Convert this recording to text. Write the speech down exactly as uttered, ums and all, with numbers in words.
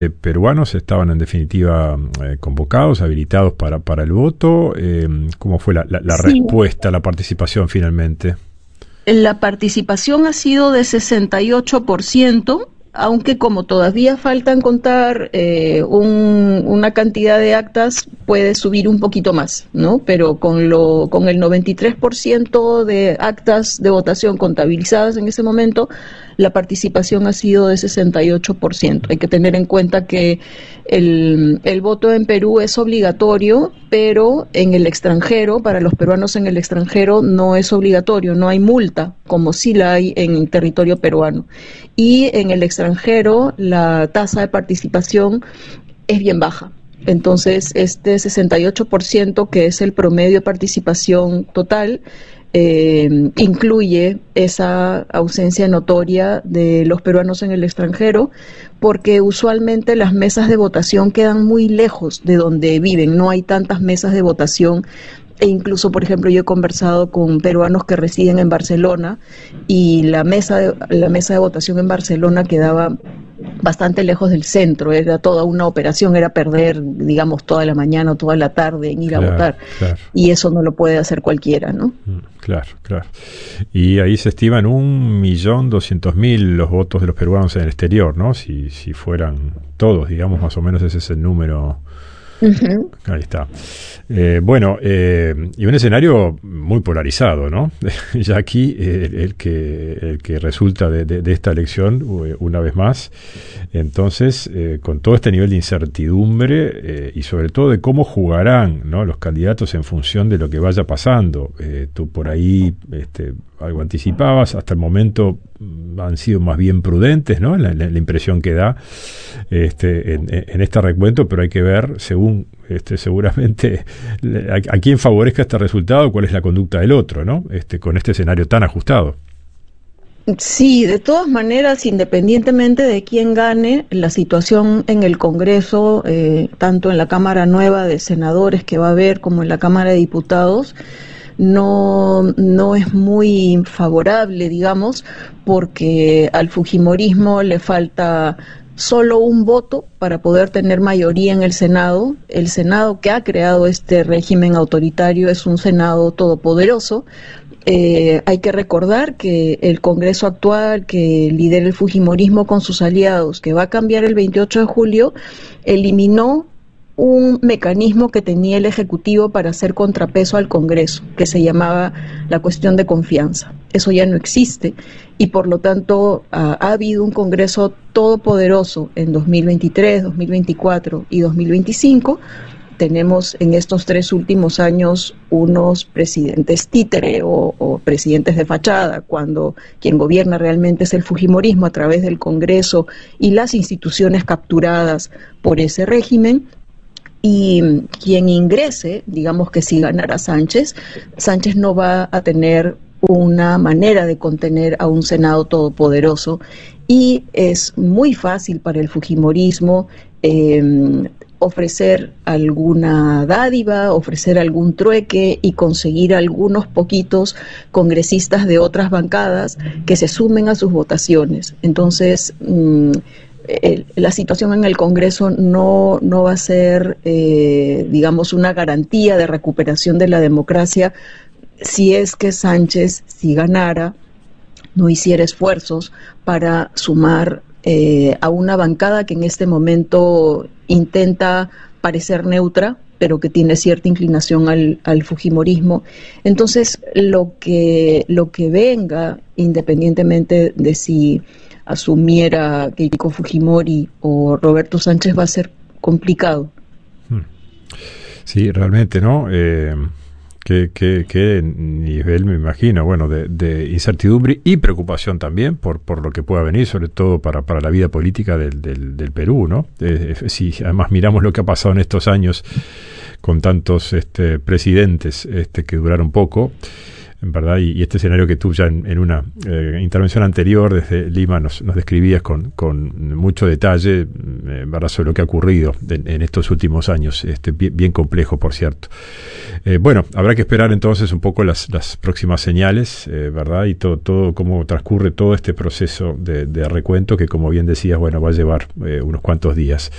eh, peruanos estaban en definitiva eh, convocados, habilitados para, para el voto. Eh, ¿Cómo fue la, la, la Sí, respuesta, la participación finalmente? la participación ha sido de sesenta y ocho por ciento, aunque como todavía faltan contar eh, un- una cantidad de actas, puede subir un poquito más, ¿no? Pero con lo, con el noventa y tres por ciento de actas de votación contabilizadas en ese momento, la participación ha sido de sesenta y ocho por ciento. Hay que tener en cuenta que el, el voto en Perú es obligatorio, pero en el extranjero, para los peruanos en el extranjero, no es obligatorio, no hay multa, como sí la hay en territorio peruano. Y en el extranjero, la tasa de participación es bien baja. Entonces, este sesenta y ocho por ciento, que es el promedio de participación total, eh, incluye esa ausencia notoria de los peruanos en el extranjero, porque usualmente las mesas de votación quedan muy lejos de donde viven, no hay tantas mesas de votación. E incluso, por ejemplo, yo he conversado con peruanos que residen en Barcelona y la mesa de, la mesa de votación en Barcelona quedaba bastante lejos del centro, era toda una operación, era perder, digamos, toda la mañana o toda la tarde en ir a Claro, votar, claro. y eso no lo puede hacer cualquiera, ¿no? Mm, Claro, claro. Y ahí se estiman un millón doscientos mil los votos de los peruanos en el exterior, ¿no? Si, si fueran todos, digamos, más o menos ese es el número. Ujú. Ahí está. Eh, bueno, eh, y un escenario muy polarizado, ¿no? Ya aquí eh, el, el que el que resulta de, de, de esta elección, eh, una vez más, entonces, eh, con todo este nivel de incertidumbre eh, y sobre todo de cómo jugarán, ¿no?, los candidatos en función de lo que vaya pasando. Eh, tú por ahí este, algo anticipabas, hasta el momento mm, han sido más bien prudentes, ¿no?, la, la, la impresión que da este, en, en este recuento, pero hay que ver, según este, seguramente, a, a quién favorezca este resultado, cuál es la conducta del otro, ¿no? Este, con este escenario tan ajustado. Sí, de todas maneras, independientemente de quién gane, la situación en el Congreso, eh, tanto en la Cámara Nueva de Senadores que va a haber como en la Cámara de Diputados, no, no es muy favorable, digamos, porque al fujimorismo le falta solo un voto para poder tener mayoría en el Senado. El Senado que ha creado este régimen autoritario es un Senado todopoderoso. Eh, hay que recordar que el Congreso actual, que lidera el fujimorismo con sus aliados, que va a cambiar el veintiocho de julio, eliminó un mecanismo que tenía el Ejecutivo para hacer contrapeso al Congreso, que se llamaba la cuestión de confianza. Eso ya no existe y por lo tanto ha, ha habido un Congreso todopoderoso en dos mil veintitrés, dos mil veinticuatro y dos mil veinticinco. Tenemos en estos tres últimos años unos presidentes títere o, o presidentes de fachada, cuando quien gobierna realmente es el fujimorismo a través del Congreso y las instituciones capturadas por ese régimen. Y quien ingrese, digamos que si ganara Sánchez, Sánchez no va a tener una manera de contener a un Senado todopoderoso y es muy fácil para el fujimorismo eh, ofrecer alguna dádiva, ofrecer algún trueque y conseguir algunos poquitos congresistas de otras bancadas que se sumen a sus votaciones. Entonces, mmm, el, la situación en el Congreso no, no va a ser, eh, digamos, una garantía de recuperación de la democracia si es que Sánchez, si ganara, no hiciera esfuerzos para sumar eh, a una bancada que en este momento intenta parecer neutra, pero que tiene cierta inclinación al, al fujimorismo. Entonces, lo que, lo que venga, independientemente de si asumiera Keiko Fujimori o Roberto Sánchez, va a ser complicado. Sí, realmente, ¿no? Eh, qué, qué, qué nivel, me imagino, bueno, de, de incertidumbre y preocupación también por, por lo que pueda venir, sobre todo para, para la vida política del, del, del Perú, ¿no? Eh, si además miramos lo que ha pasado en estos años con tantos este, presidentes este, que duraron poco, en verdad, y, y este escenario que tú ya en, en una eh, intervención anterior desde Lima nos, nos describías con, con mucho detalle, eh, verdad, sobre lo que ha ocurrido en, en estos últimos años, este, bien, bien complejo, por cierto. Eh, bueno, habrá que esperar entonces un poco las, las próximas señales, eh, verdad, y todo, todo cómo transcurre todo este proceso de, de recuento que, como bien decías, bueno, va a llevar eh, unos cuantos días.